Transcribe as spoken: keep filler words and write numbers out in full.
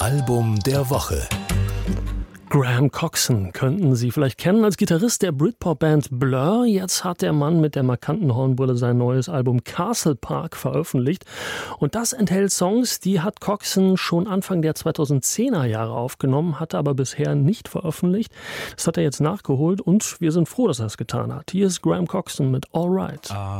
Album der Woche. Graham Coxon könnten Sie vielleicht kennen als Gitarrist der Britpop-Band Blur. Jetzt hat der Mann mit der markanten Hornbrille sein neues Album Castle Park veröffentlicht. Und das enthält Songs, die hat Coxon schon Anfang der zweitausendzehner Jahre aufgenommen, hatte aber bisher nicht veröffentlicht. Das hat er jetzt nachgeholt und wir sind froh, dass er es getan hat. Hier ist Graham Coxon mit All Right.